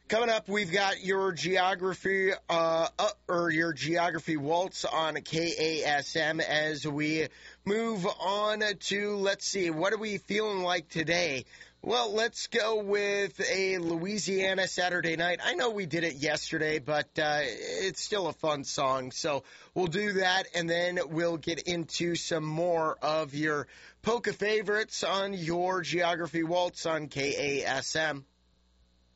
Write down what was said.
Coming up, we've got your geography or your geography waltz on KASM as we move on to, let's see, what are we feeling like today? Well, let's go with a Louisiana Saturday Night. I know we did it yesterday, but it's still a fun song. So we'll do that, and then we'll get into some more of your polka favorites on your Geography Waltz on KASM.